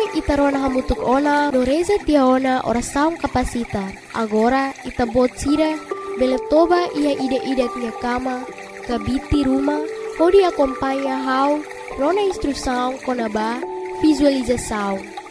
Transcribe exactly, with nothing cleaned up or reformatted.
itarona hamutuk ona no reza tia ona oração capacita. Agora itabot sira bele toba ia ide-ide minha cama, kabiti rumah, hodi acompanha how rona instrução konaba visualização.